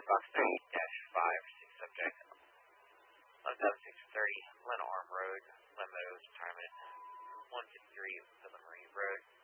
Fox 9-5, 6 subject. 17630, Glen Arm Road, Glen Meadows, Retirement. 153 Southern Marine Road.